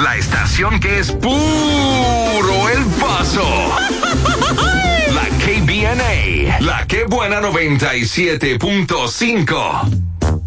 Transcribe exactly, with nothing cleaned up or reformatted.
La estación que es puro El Paso. La K B N A. La Que Buena noventa y siete punto cinco.